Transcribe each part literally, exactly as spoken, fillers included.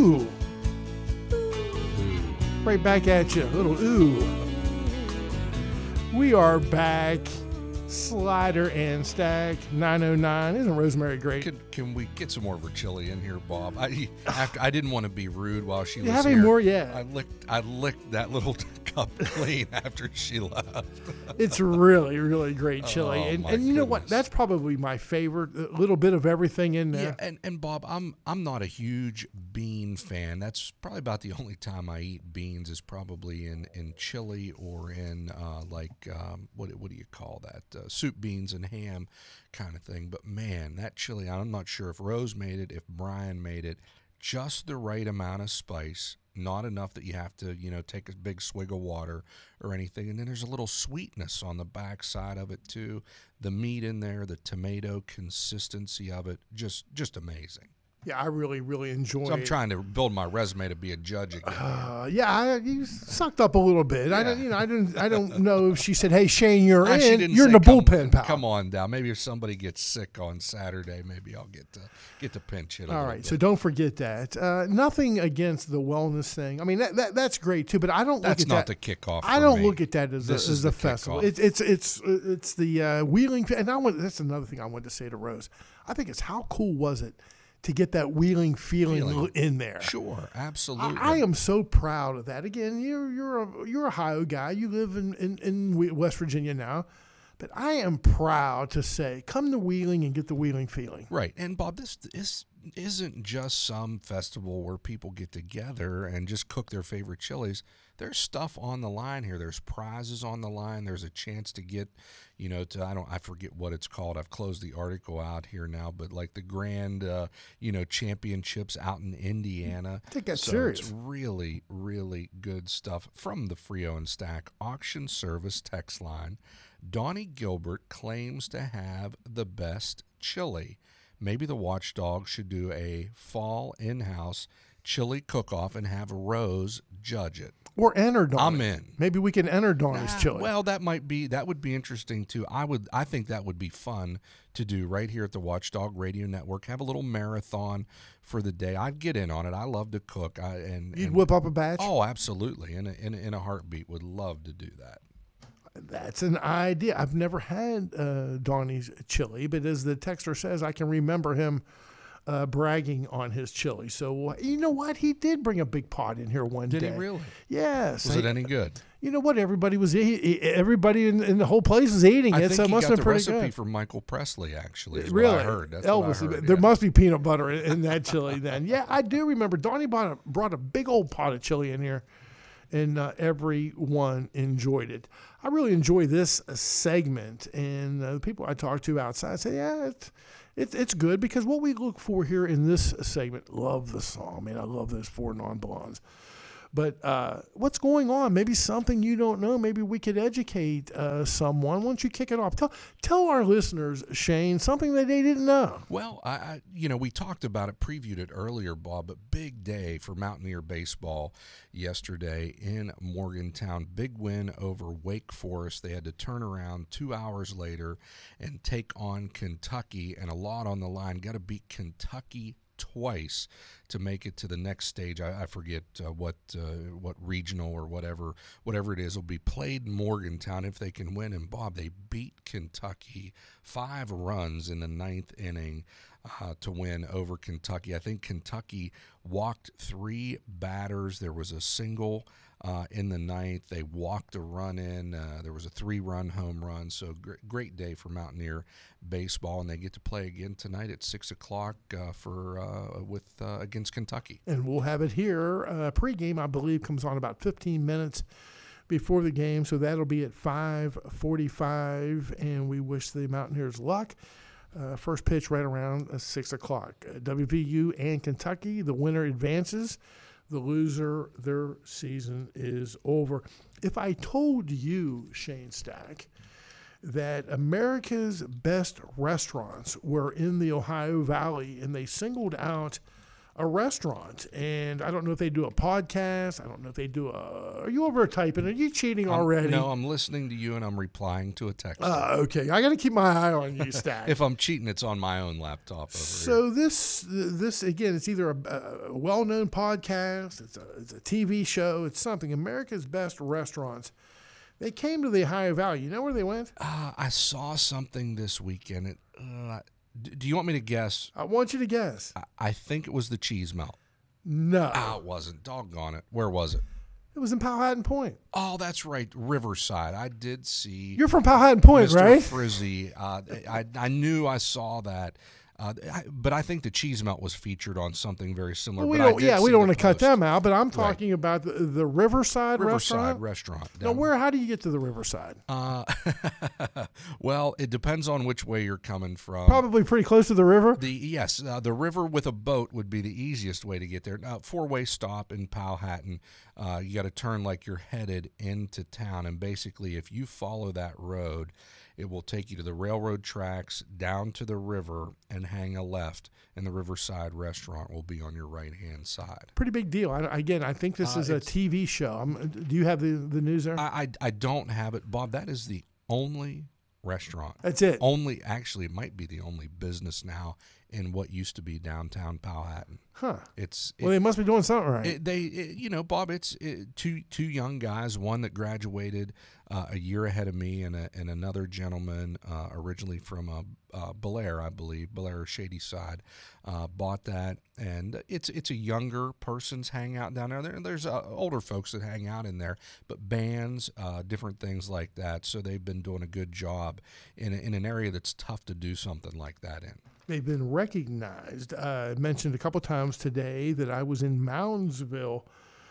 ooh. Right back at you. A little ooh. We are back. Slider and Stack nine oh nine. Isn't Rosemary great? Can, can we get some more of her chili in here, Bob? I after, I didn't want to be rude while she You was having here. more? Yeah. I licked I licked that little cup clean after she left. It's really, really great chili. Oh, and my and you know what? goodness. That's probably my favorite. A little bit of everything in there. Yeah, and, and Bob, I'm I'm not a huge bean fan. That's probably about the only time I eat beans is probably in, in chili or in uh, like um, what what do you call that? Uh, soup beans and ham kind of thing. But man, that chili, I'm not sure if Rose made it, if Brian made it, just the right amount of spice. Not enough that you have to, you know, take a big swig of water or anything. And then there's a little sweetness on the back side of it too. The meat in there, the tomato consistency of it, just just amazing. Yeah, I really, really enjoy So I'm it. trying to build my resume to be a judge again. Uh, yeah, I, you sucked up a little bit. I Yeah. don't, you know, I didn't, I don't know if she said, "Hey, Shane, you're Ah, she in. didn't You're in say, the come, bullpen, pal." Come on down. Maybe if somebody gets sick on Saturday, maybe I'll get to get to pinch hit. A All little right, bit. so don't forget that. Uh, nothing against the wellness thing. I mean, that, that that's great too. But I don't That's look at not that. the kickoff. I for don't me. look at that as a, This as is a the festival. kickoff. It's it's it's it's the uh, wheeling, and I want that's another thing I wanted to say to Rose. I think it's how cool was it to get that wheeling feeling, Feeling. in there. Sure, absolutely. I, I am so proud of that. Again, you're you're a you're a Ohio guy. You live in, in, in West Virginia now, but I am proud to say, come to Wheeling and get the Wheeling feeling. Right. And Bob, this this isn't just some festival where people get together and just cook their favorite chilies. There's stuff on the line here. There's prizes on the line. There's a chance to get, you know, to I don't I forget what it's called. I've closed the article out here now, but like the grand, uh, you know, championships out in Indiana. Take that so serious. It's really, really good stuff from the Frio and Stack auction service text line. Donnie Gilbert claims to have the best chili. Maybe the Watchdog should do a fall in-house chili cook-off and have Rose judge it. Or enter Donnie. I'm in. Maybe we can enter Donnie's Ah, chili. Well, that might be that would be interesting too. I would I think that would be fun to do right here at the Watchdog Radio Network. Have a little marathon for the day. I'd get in on it. I love to cook. I, and You'd and, whip up a batch? Oh, absolutely. In a, in a, in a heartbeat. Would love to do that. That's an idea. I've never had uh, Donnie's chili, but as the texter says, I can remember him uh, bragging on his chili. So, you know what? He did bring a big pot in here one Did day. he really? Yes. Was I- it any good? You know what? Everybody was e- everybody in, in the whole place is eating I it, think so it he must got have the been pretty recipe good. from Michael Presley, actually, is Really, what I heard. That's Elvis. what I heard, There yeah. must be peanut butter in, in that chili. Then, yeah, I do remember. Donnie brought a, brought a big old pot of chili in here, and uh, everyone enjoyed it. I really enjoy this uh, segment, and uh, the people I talk to outside say, "Yeah, it's it's it's good," because what we look for here in this segment, love the song. Man, I love those four non-blondes. But uh, what's going on? Maybe something you don't know. Maybe we could educate uh, someone. Why don't you kick it off? Tell tell our listeners, Shane, something that they didn't know. Well, I, I, you know, we talked about it, previewed it earlier, Bob, but big day for Mountaineer baseball yesterday in Morgantown. Big win over Wake Forest. They had to turn around two hours later and take on Kentucky, and a lot on the line. Got to beat Kentucky twice to make it to the next stage. I, I forget uh, what uh, what regional or whatever whatever it is will be played in Morgantown if they can win. And Bob, they beat Kentucky five runs in the ninth inning uh, to win over Kentucky. I think Kentucky walked three batters. There was a single Uh, in the ninth. They walked a run in. Uh, there was a three-run home run. So great, great day for Mountaineer baseball, and they get to play again tonight at six o'clock uh, for uh, with uh, against Kentucky. And we'll have it here. Uh, pregame, I believe, comes on about fifteen minutes before the game, so that'll be at five forty-five, and we wish the Mountaineers luck. Uh, first pitch right around uh, six o'clock. Uh, W V U and Kentucky, the winner advances. The loser, their season is over. If I told you, Shane Stack, that America's best restaurants were in the Ohio Valley and they singled out a restaurant, and I don't know if they do a podcast. I don't know if they do a. Are you over typing? Are you cheating I'm- already? No, I'm listening to you and I'm replying to a text. Uh, okay, I got to keep my eye on you, Stack. If I'm cheating, it's on my own laptop over here. So this this again, it's either a, a well-known podcast, it's a, it's a T V show, it's something. America's Best Restaurants. They came to the Ohio Valley. You know where they went? Uh, I saw something this weekend. It, uh, d- do you want me to guess? I want you to guess. I, I think it was the cheese melt. No, Oh, it wasn't. Doggone it. Where was it? it was in Powhatan Point. Oh, that's right. Riverside. I did see You're from Powhatan Point, Mister right? Frizzy. Uh, I, I knew I saw that. Uh, I, but I think the cheese melt was featured on something very similar. Well, we but I don't. did Yeah, we see don't the want to cut post. them out. But I'm talking about the, the Riverside, Riverside restaurant. restaurant. Now, down- where? How do you get to the Riverside? Uh, well, it depends on which way you're coming from. Probably pretty close to the river. The yes, uh, the river with a boat would be the easiest way to get there. Now, four-way stop in Powhatan. Uh, you got to turn like you're headed into town, and basically, if you follow that road, it will take you to the railroad tracks, down to the river, and hang a left, and the Riverside restaurant will be on your right-hand side. Pretty big deal. I, again, I think this Uh, is a it's- T V show. I'm, do you have the, the news there? I, I I don't have it, Bob. That is the only restaurant. That's it. Only, actually, it might be the only business now in what used to be downtown Powhatan. Huh. It's Well, they must be doing something right. It, they, it, you know, Bob, it's it, two two young guys. One that graduated uh, a year ahead of me, and a, and another gentleman uh, originally from uh, uh, Belair, I believe, Belair or Shady Side, uh, bought that, and it's it's a younger person's hangout down there. there there's uh, older folks that hang out in there, but bands, uh, different things like that. So they've been doing a good job in a, in an area that's tough to do something like that in. They've been recognized. Uh, I mentioned a couple times today that I was in Moundsville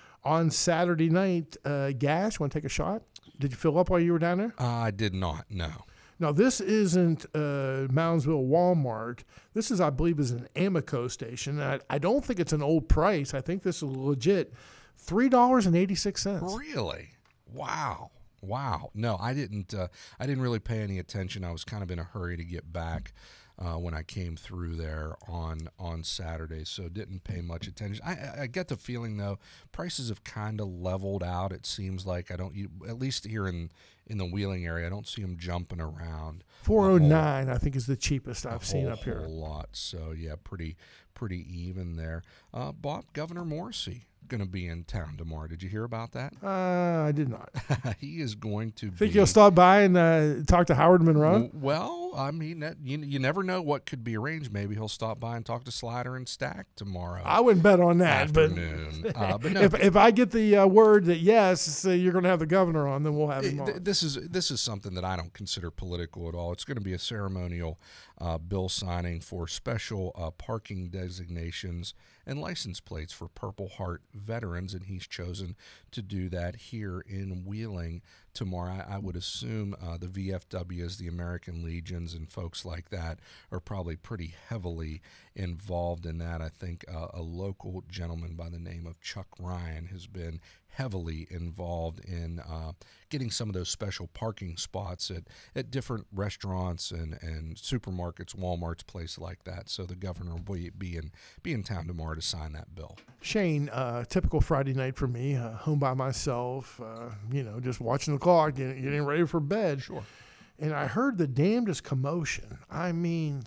on Saturday night. Uh, Gash, want to take a shot? Did you fill up while you were down there? Uh, I did not. No. Now, this isn't uh, Moundsville Walmart. This is, I believe, is an Amico station. I, I don't think it's an old price. I think this is legit. three dollars and eighty-six cents. Really? Wow. Wow. No, I didn't. Uh, I didn't really pay any attention. I was kind of in a hurry to get back uh, when I came through there on on Saturday, so didn't pay much attention. I, I- I get the feeling though prices have kind of leveled out. It seems like I don't. You, at least here in in the Wheeling area, I don't see them jumping around. four oh a whole- nine, I think, is the cheapest a I've seen whole, up here. whole lot. So yeah, pretty pretty even there. Uh, Bob, Governor Morrissey going to be in town tomorrow. Did you hear about that? Uh, I did not. He is going to Think be. you'll stop by and uh, talk to Howard Monroe? W- Well, I mean, that, you, you never know what could be arranged. Maybe he'll stop by and talk to Slider and Stack tomorrow I wouldn't bet on that. afternoon. But uh, but no, if, if I get the uh, word that yes, uh, you're going to have the governor on, then we'll have him it- on. th- this is this is something that I don't consider political at all. It's going to be a ceremonial uh, bill signing for special uh, parking designations and license plates for Purple Heart veterans, and he's chosen to do that here in Wheeling tomorrow. I, I would assume uh, the V F Ws, the American Legions, and folks like that are probably pretty heavily involved in that. I think uh, a local gentleman by the name of Chuck Ryan has been heavily involved in uh, getting some of those special parking spots at, at different restaurants and, and supermarkets, Walmarts, places like that. So the governor will be, be, in, be in town tomorrow to sign that bill. Shane, uh, typical Friday night for me, uh, home by myself, uh, you know, just watching the clock, getting, getting ready for bed. Sure. And I heard the damnedest commotion. I mean,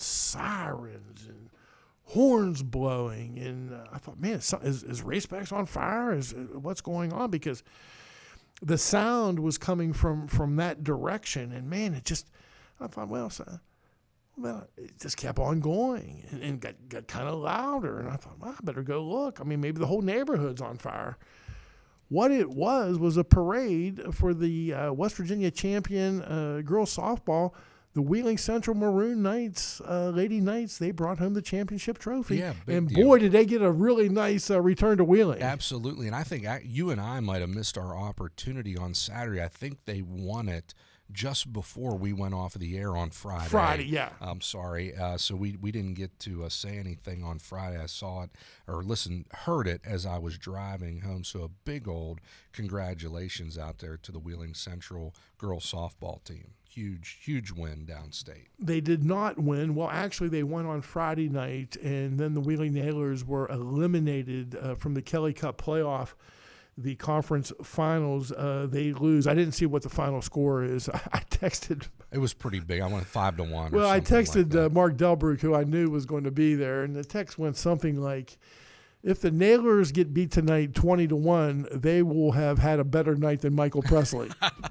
sirens and horns blowing. And uh, I thought, man, is, is, is Racebacks on fire? Is uh, what's going on? Because the sound was coming from, from that direction. And, man, it just, I thought, well, so, well, it just kept on going and, and got, got kind of louder. And I thought, well, I better go look. I mean, maybe the whole neighborhood's on fire. What it was was a parade for the uh, West Virginia champion uh, girls softball, the Wheeling Central Maroon Knights, uh, Lady Knights. They brought home the championship trophy. Yeah, big and deal. boy, did they get a really nice uh, return to Wheeling. Absolutely. And I think I, you and I might have missed our opportunity on Saturday. I think they won it just before we went off of the air on Friday. Friday, yeah. I'm sorry. Uh, so we, we didn't get to uh, say anything on Friday. I saw it or listened, heard it as I was driving home. So a big old congratulations out there to the Wheeling Central girls softball team. Huge, huge win downstate. They did not win. Well, actually, they won on Friday night, and then the Wheeling Nailers were eliminated uh, from the Kelly Cup playoff. The conference finals, uh, they lose. I didn't see what the final score is. I, I texted. It was pretty big. I went five to one. Well, or I texted like uh, Mark Delbrook, who I knew was going to be there, and the text went something like, if the Nailers get beat tonight twenty to one, they will have had a better night than Michael Presley.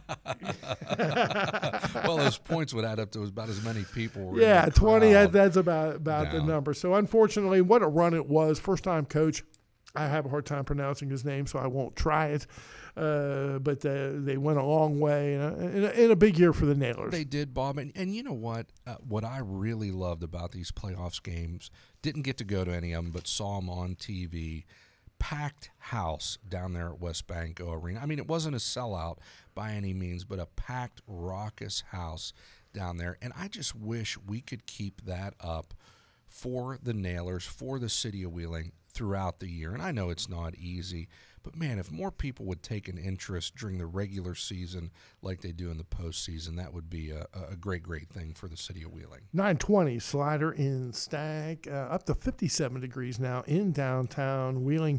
Well, those points would add up to about as many people. Were yeah, in the twenty, crowd. that's about, about the Down. number. So, unfortunately, what a run it was. First time coach. I have a hard time pronouncing his name, so I won't try it. Uh, but uh, they went a long way, and a, in, a, in a big year for the Nailers. They did, Bob. And, and you know what? Uh, what I really loved about these playoffs games, didn't get to go to any of them, but saw them on T V. Packed house down there at West Banco Arena. I mean, it wasn't a sellout by any means, but a packed, raucous house down there. And I just wish we could keep that up for the Nailers, for the city of Wheeling throughout the year. And I know it's not easy, but man, if more people would take an interest during the regular season like they do in the postseason, that would be a, a great, great thing for the city of Wheeling. nine twenty slider in Stack, uh, up to fifty-seven degrees now in downtown Wheeling.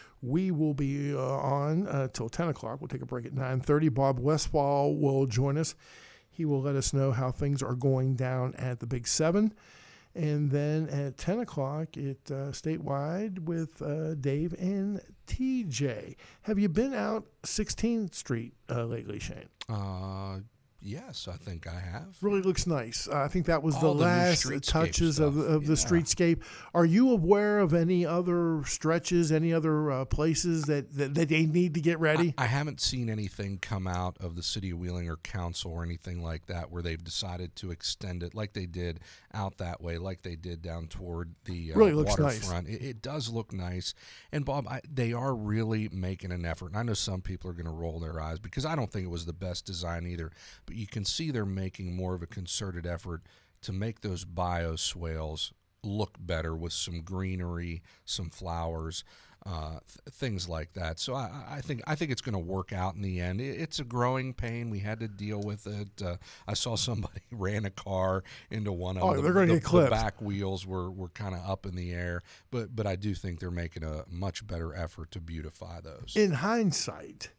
We will be uh, on uh, till ten o'clock. We'll take a break at nine thirty. Bob Westfall will join us. He will let us know how things are going down at the Big Seven. And then at ten o'clock, it uh, statewide with uh, Dave and T J. Have you been out sixteenth Street uh, lately, Shane? Uh, yes, I think I have. Really looks nice. Uh, I think that was All the the new last streetscape touches of, stuff, of the yeah. streetscape. Are you aware of any other stretches, any other uh, places that, that, that they need to get ready? I, I haven't seen anything come out of the city of Wheeling or council or anything like that where they've decided to extend it like they did out that way, like they did down toward the uh, Really looks nice. waterfront. It, it does look nice. And, Bob, I, they are really making an effort. And I know some people are going to roll their eyes because I don't think it was the best design either. But you can see they're making more of a concerted effort to make those bioswales look better with some greenery, some flowers, uh, th- things like that. So I, I think I think it's going to work out in the end. It, it's a growing pain. We had to deal with it. Uh, I saw somebody ran a car into one of Oh, them. they're gonna the, get clipped. The back wheels were, were kind of up in the air, but but I do think they're making a much better effort to beautify those. In hindsight,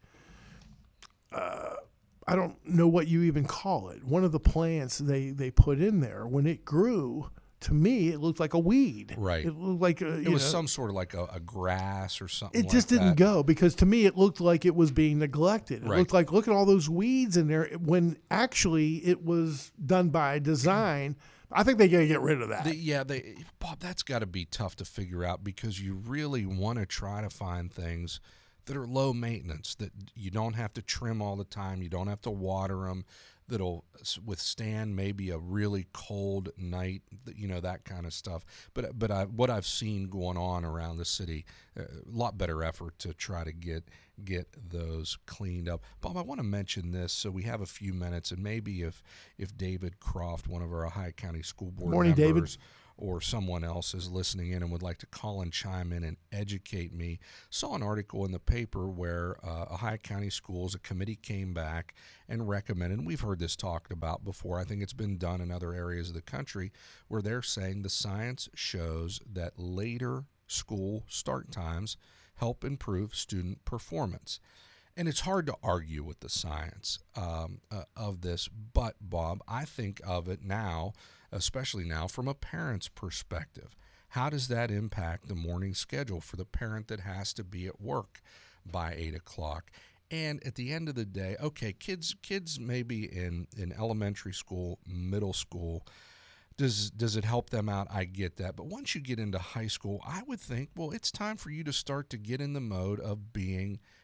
uh, I don't know what you even call it. One of the plants they, they put in there, when it grew, to me, it looked like a weed. Right. It looked like a, It you was know, some sort of like a, a grass or something It like just didn't that. go because to me it looked like it was being neglected. It Right. looked like, look at all those weeds in there when actually it was done by design. I think they got to get rid of that. The, yeah, they, Bob, that's got to be tough to figure out because you really want to try to find things that are low maintenance, that you don't have to trim all the time, you don't have to water them, that'll withstand maybe a really cold night, you know, that kind of stuff. But but I, what I've seen going on around the city, a lot better effort to try to get get those cleaned up. Bob, I want to mention this, so we have a few minutes, and maybe if if David Croft, one of our Ohio County School Board Morning, David. members, or someone else is listening in and would like to call and chime in and educate me. Saw an article in the paper where uh, Ohio County Schools, a committee came back and recommended, and we've heard this talked about before, I think it's been done in other areas of the country, where they're saying the science shows that later school start times help improve student performance. And it's hard to argue with the science um, uh, of this, but, Bob, I think of it now, especially now, from a parent's perspective. How does that impact the morning schedule for the parent that has to be at work by eight o'clock? And at the end of the day, okay, kids kids maybe in, in elementary school, middle school, does does it help them out? I get that. But once you get into high school, I would think, well, it's time for you to start to get in the mode of being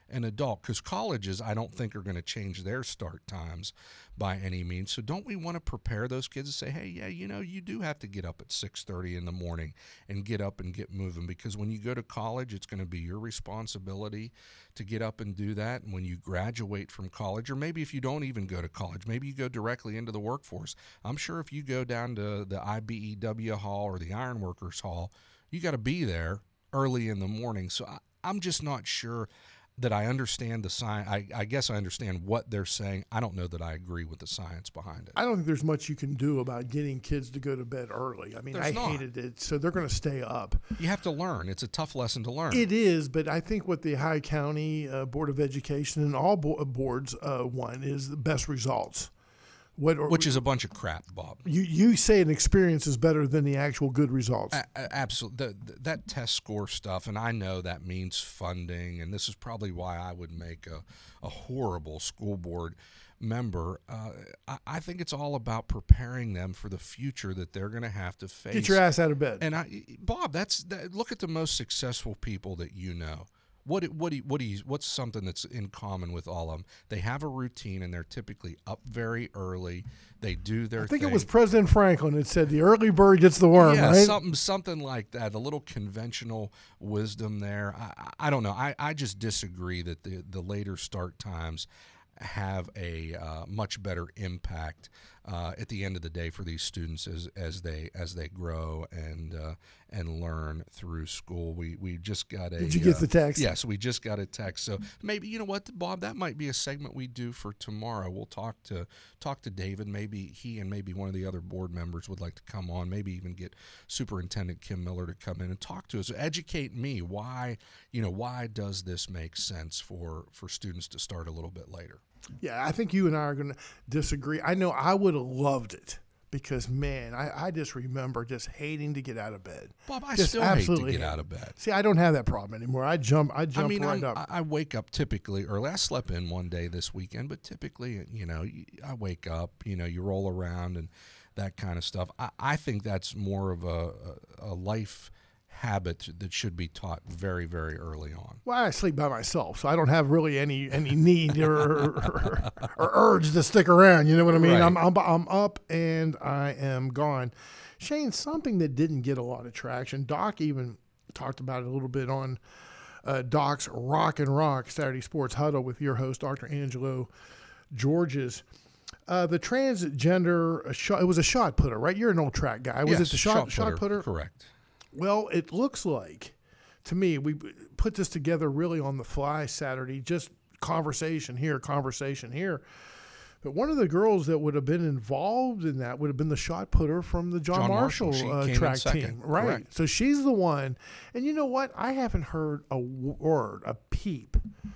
an adult, because colleges I don't think are going to change their start times by any means. So don't we want to prepare those kids to say, hey, yeah, you know, you do have to get up at six thirty in the morning and get up and get moving, because when you go to college, it's going to be your responsibility to get up and do that. And when you graduate from college, or maybe if you don't even go to college, maybe you go directly into the workforce. I'm sure if you go down to the I B E W Hall or the Ironworkers Hall, you got to be there early in the morning. So I, I'm just not sure that I understand the science. I, I guess I understand what they're saying. I don't know that I agree with the science behind it. I don't think there's much you can do about getting kids to go to bed early. I mean, There's I not. hated it, so they're going to stay up. You have to learn. It's a tough lesson to learn. It is, but I think what the High County uh, Board of Education and all bo- boards uh, want is the best results. What, Which is a bunch of crap, Bob. you you say an experience is better than the actual good results. Absolutely. That test score stuff, and I know that means funding, and this is probably why I would make a, a horrible school board member. Uh, I, I think it's all about preparing them for the future that they're going to have to face. Get your ass out of bed. And I, Bob, that's that, look at the most successful people that you know. What what do you, what do you, what's something that's in common with all of them? They have a routine, and they're typically up very early. They do their. I think thing. it was President Franklin that said the early bird gets the worm, yeah, right? something something like that. A little conventional wisdom there. I, I don't know. I, I just disagree that the the later start times have a uh, much better impact uh, at the end of the day for these students as as they as they grow and uh, and learn through school. We we just got a. Did you get uh, the text? Yes, we just got a text. So maybe you know what, Bob, that might be a segment we do for tomorrow. We'll talk to talk to David. Maybe he and maybe one of the other board members would like to come on. Maybe even get Superintendent Kim Miller to come in and talk to us. Educate me. Why you know why does this make sense for for students to start a little bit later? Yeah, I think you and I are going to disagree. I know I would have loved it because, man, I, I just remember just hating to get out of bed. Bob, I Just still hate to absolutely get hate out of bed. See, I don't have that problem anymore. I jump, I jump I mean, right I'm- up. I I wake up typically early. I slept in one day this weekend, but typically, you know, y- I wake up, you know, you roll around and that kind of stuff. I, I think that's more of a, a, a life habit that should be taught very, very early on. Well, I sleep by myself, so I don't have really any any need or, or, or urge to stick around. You know what I mean? Right. I'm, I'm I'm up and I am gone. Shane, something that didn't get a lot of traction. Doc even talked about it a little bit on uh, Doc's Rock and Rock Saturday Sports Huddle with your host, Doctor Angelo Georges. Uh, the transgender, uh, shot, it was a shot putter, right? You're an old track guy. Was Yes, it the shot, shot putter? Correct. Well, it looks like, to me, we put this together really on the fly Saturday, just conversation here, conversation here. But one of the girls that would have been involved in that would have been the shot putter from the John, John Marshall, Marshall. She uh, came in track second. team. Right. Correct. So she's the one. And you know what? I haven't heard a word, a peep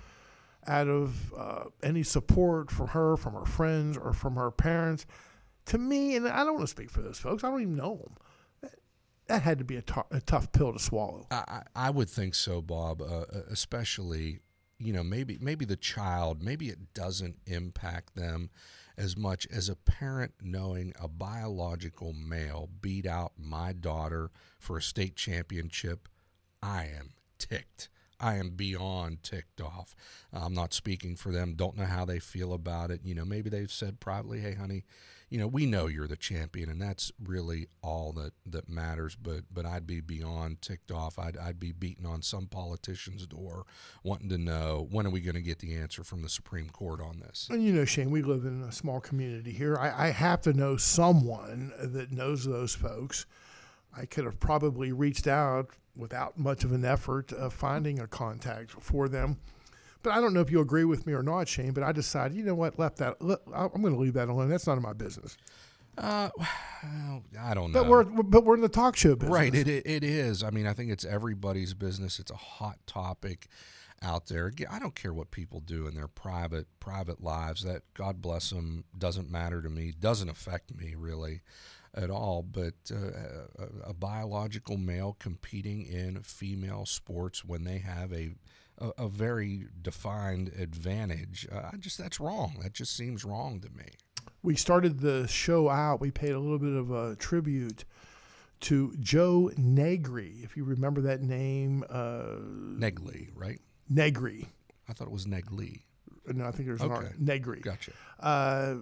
out of uh, any support from her, from her friends, or from her parents. To me, and I don't want to speak for those folks, I don't even know them. That, that had to be a, t- a tough pill to swallow. I, I I would think so, Bob, uh, especially, you know, maybe maybe the child, maybe it doesn't impact them as much as a parent knowing a biological male beat out my daughter for a state championship. I am ticked. I am beyond ticked off. I'm not speaking for them, don't know how they feel about it. You know, maybe they've said privately, hey, honey, you know, we know you're the champion, and that's really all that, that matters. But but I'd be beyond ticked off. I'd, I'd be beating on some politician's door wanting to know, when are we going to get the answer from the Supreme Court on this? And you know, Shane, we live in a small community here. I, I have to know someone that knows those folks. I could have probably reached out without much of an effort uh, finding a contact for them. But I don't know if you agree with me or not, Shane, but I decided, you know what, left that. Let, I'm going to leave that alone. That's none of my business. Uh, well, I don't know. But we're but we're in the talk show business. Right, it it it is. I mean, I think it's everybody's business. It's a hot topic out there. Again, I don't care what people do in their private private lives. That, God bless them, doesn't matter to me. Doesn't affect me really at all. But uh, a, a biological male competing in female sports when they have a a, a very defined advantage, uh, I just that's wrong. That just seems wrong to me. We started the show out. We paid a little bit of a tribute to Joe Negri, if you remember that name. Uh, Negley, right? Negri. I I thought it was Neg Lee. No, I think there's Okay. an R. Negri. Gotcha. Uh,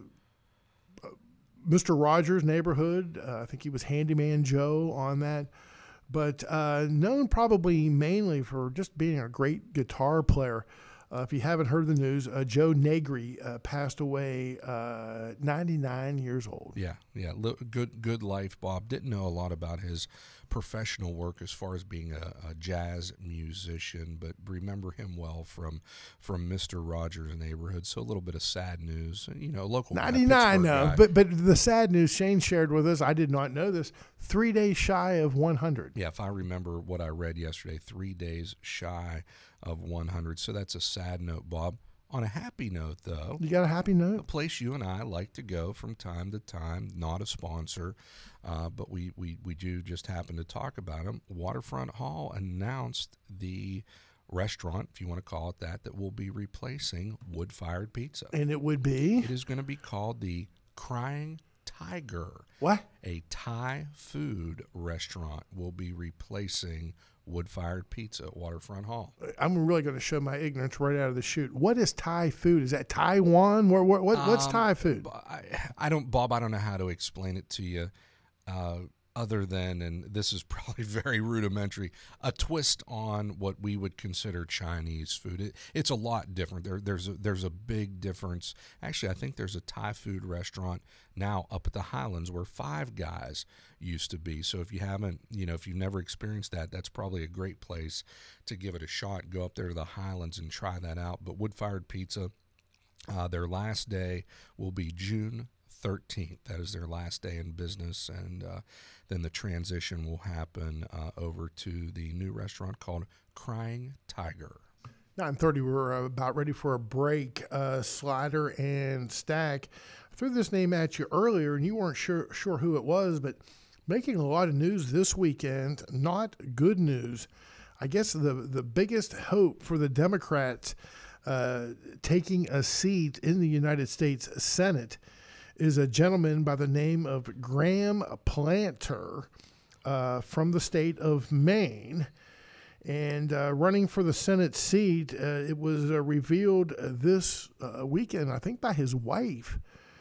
Mister Rogers' Neighborhood. Uh, I think he was Handyman Joe on that. But uh, known probably mainly for just being a great guitar player. Uh, if you haven't heard the news, uh, Joe Negri uh, passed away, uh, ninety-nine years old. Yeah, yeah, Li- good, good life. Bob didn't know a lot about his professional work as far as being a, a jazz musician, but remember him well from from Mister Rogers' Neighborhood. So a little bit of sad news, you know, local guy, ninety-nine, Pittsburgh no, guy. but but the sad news Shane shared with us, I did not know this. Three days shy of one hundred. Yeah, if I remember what I read yesterday, three days shy of one hundred. So that's a sad note, Bob. On a happy note, though, You got a happy a note? place you and I like to go from time to time, not a sponsor, uh, but we, we, we do just happen to talk about them. Waterfront Hall announced the restaurant, if you want to call it that, that will be replacing wood-fired pizza. And it would be It is going to be called the Crying Tiger. what? A Thai food restaurant will be replacing wood-fired pizza at Waterfront Hall. I'm really going to show my ignorance right out of the chute. What is Thai food? Is that Taiwan? Where, where, what, what's Um, Thai food? I, I don't, Bob. I don't know how to explain it to you, uh, other than, and this is probably very rudimentary, a twist on what we would consider Chinese food. It, it's a lot different. There, there's a, there's a big difference. Actually, I think there's a Thai food restaurant now up at the Highlands where Five Guys used to be. So if you haven't, you know, if you've never experienced that, that's probably a great place to give it a shot. Go up there to the Highlands and try that out. But wood-fired pizza, uh, their last day will be June thirteenth. That is their last day in business, and uh, then the transition will happen uh, over to the new restaurant called Crying Tiger. nine thirty, we're uh, about ready for a break. Uh, Slider and Stack. I threw this name at you earlier, and you weren't sure sure who it was, but making a lot of news this weekend. Not good news. I guess the the biggest hope for the Democrats uh, taking a seat in the United States Senate is a gentleman by the name of Graham Planter uh, from the state of Maine. And uh, running for the Senate seat, uh, it was uh, revealed uh, this uh, weekend, I think by his wife,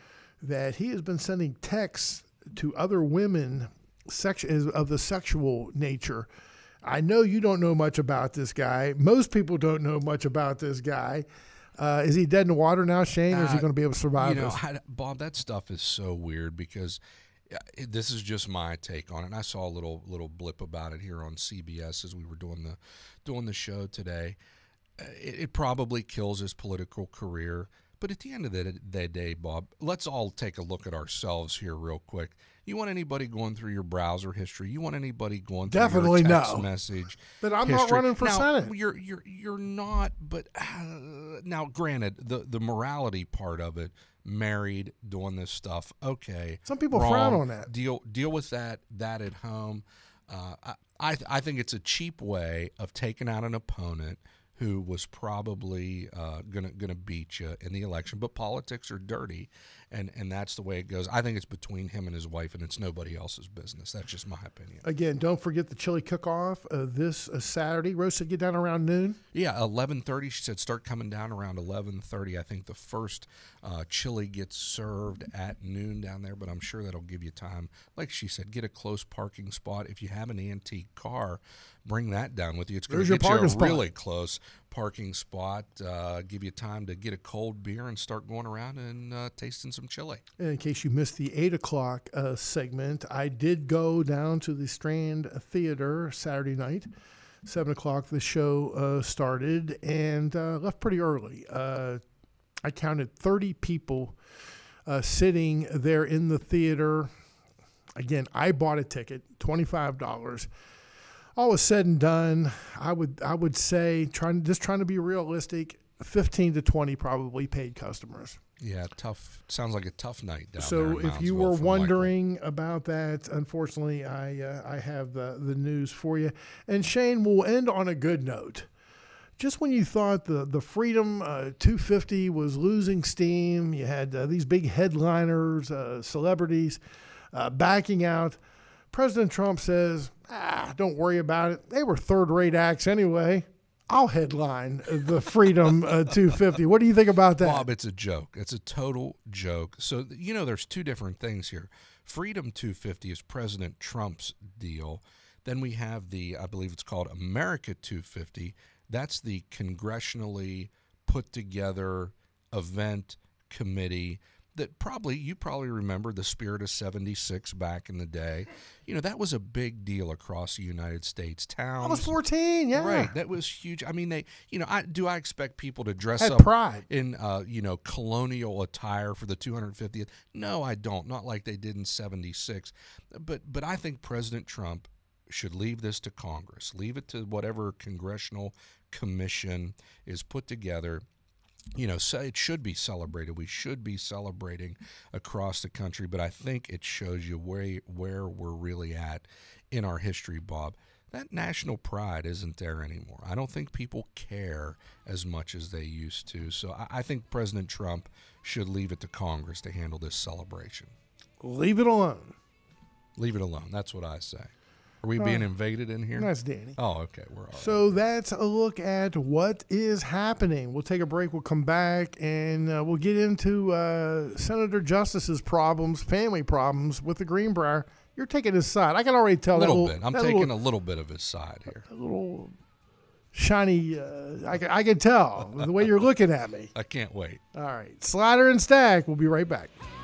that he has been sending texts to other women sex- of the sexual nature. I know you don't know much about this guy. Most people don't know much about this guy. Uh, is he dead in the water now, Shane, or is he Uh, going to be able to survive You know, this? I, Bob, that stuff is so weird because uh, it, this is just my take on it. And I saw a little little blip about it here on C B S as we were doing the doing the show today. Uh, it, it probably kills his political career. But at the end of the, the day, Bob, let's all take a look at ourselves here real quick. You want anybody going through your browser history? You want anybody going through Definitely your text no. message? But I'm not history? running for now, Senate. You're you're you're not. But uh, now, granted, the the morality part of it, married, doing this stuff, okay. Some people wrong. frown on that. Deal deal with that that at home. Uh, I I, I think it's a cheap way of taking out an opponent who was probably uh, gonna gonna beat you in the election. But politics are dirty, and, and that's the way it goes. I think it's between him and his wife, and it's nobody else's business. That's just my opinion. Again, don't forget the chili cook-off uh, this uh, Saturday. Rose said get down around noon. Yeah, eleven thirty. She said start coming down around eleven thirty. I think the first uh, chili gets served at noon down there, but I'm sure that'll give you time. Like she said, get a close parking spot. If you have an antique car, bring that down with you. It's going There's to your get you a parking spot. really close parking spot. Uh, give you time to get a cold beer and start going around and uh, tasting some chili. In case you missed the eight o'clock uh, segment, I did go down to the Strand Theater Saturday night. seven o'clock the show uh, started and uh, left pretty early. Uh, I counted thirty people uh, sitting there in the theater. Again, I bought a ticket, twenty-five dollars. All was said and done, I would I would say, trying just trying to be realistic, fifteen to twenty probably paid customers. Yeah, tough. Sounds like a tough night down there. So in if you Moundsville were for wondering about that, unfortunately, I uh, I have the, the news for you. And Shane, will end on a good note. Just when you thought the, the Freedom uh, two fifty was losing steam, you had uh, these big headliners, uh, celebrities uh, backing out. President Trump says, ah, don't worry about it. They were third-rate acts anyway. I'll headline the Freedom uh, two fifty. What do you think about that? Bob, it's a joke. It's a total joke. So, you know, there's two different things here. Freedom two fifty is President Trump's deal. Then we have the, I believe it's called America two fifty. That's the congressionally put together event committee that probably, you probably remember the Spirit of seventy-six back in the day. You know, that was a big deal across the United States. Towns. I was fourteen, yeah. Right, that was huge. I mean, they, you know, I do I expect people to dress Had up pride. in, uh, you know, colonial attire for the two hundred fiftieth? No, I don't. Not like they did in seventy-six. But, but I think President Trump should leave this to Congress. Leave it to whatever congressional commission is put together. You know, so it should be celebrated. We should be celebrating across the country, but I think it shows you where where we're really at in our history, Bob. That national pride isn't there anymore. I don't think people care as much as they used to. So I, I think President Trump should leave it to Congress to handle this celebration. Leave it alone. Leave it alone. That's what I say. Are we being invaded in here? That's Danny. Oh, okay. We're all right. So that's a look at what is happening. We'll take a break. We'll come back, and uh, we'll get into uh, Senator Justice's problems, family problems with the Greenbrier. You're taking his side. I can already tell a little that bit. I'm that taking little, a little bit of his side here. a little shiny. Uh, I, can, I can tell the way you're looking at me. I can't wait. All right. Slider and Stack. We'll be right back.